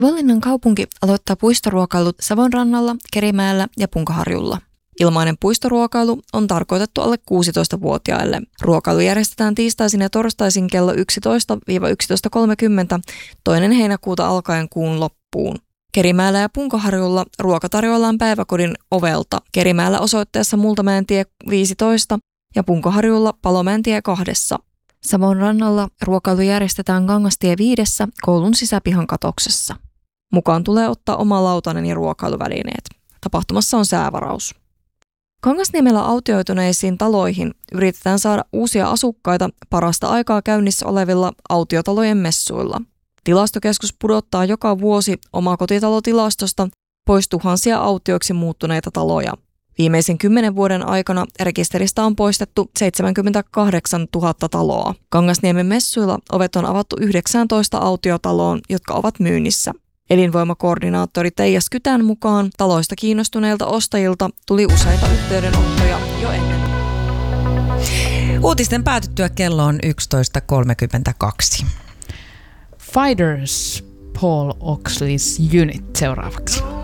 Vallinnan kaupunki aloittaa puistoruokailut Savonrannalla, Kerimäellä ja Punkaharjulla. Ilmainen puistoruokailu on tarkoitettu alle 16-vuotiaille. Ruokailu järjestetään tiistaisin ja torstaisin kello 11-11.30 2. heinäkuuta alkaen kuun loppuun. Kerimäellä ja Punkaharjulla ruoka tarjoillaan päiväkodin ovelta. Kerimäellä osoitteessa Multamäentie 15 ja Punkaharjulla Palomäentie 2. Savonrannalla ruokailu järjestetään Kangastie 5 koulun sisäpihan katoksessa. Mukaan tulee ottaa oma lautanen ja ruokailuvälineet. Tapahtumassa on säävaraus. Kangasniemellä autioituneisiin taloihin yritetään saada uusia asukkaita parasta aikaa käynnissä olevilla autiotalojen messuilla. Tilastokeskus pudottaa joka vuosi omakotitalotilastosta pois tuhansia autioiksi muuttuneita taloja. Viimeisen 10 vuoden aikana rekisteristä on poistettu 78 000 taloa. Kangasniemen messuilla ovet on avattu 19 autiotaloon, jotka ovat myynnissä. Elinvoimakoordinaattori Teija Skytän mukaan taloista kiinnostuneilta ostajilta tuli useita yhteydenottoja jo ennen. Uutisten päätyttyä kello on 11.32. Fighters Paul Oakley's Unit seuraavaksi.